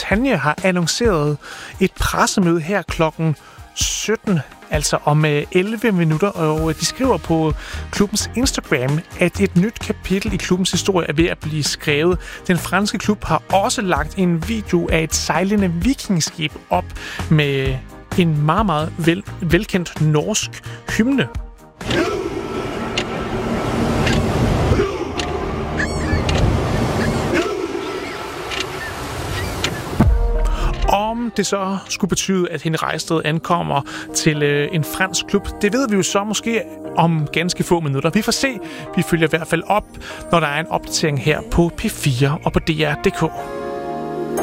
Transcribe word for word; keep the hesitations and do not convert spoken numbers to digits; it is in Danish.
Bretagne har annonceret et pressemøde her klokken sytten, altså om elleve minutter, og de skriver på klubbens Instagram, at et nyt kapitel i klubbens historie er ved at blive skrevet. Den franske klub har også lagt en video af et sejlende vikingskib op med en meget, meget vel, velkendt norsk hymne. Om det så skulle betyde, at Henrik Rejsted ankommer til øh, en fransk klub, det ved vi jo så måske om ganske få minutter. Vi får se. Vi følger i hvert fald op, når der er en opdatering her på P fire og på D R punktum D K.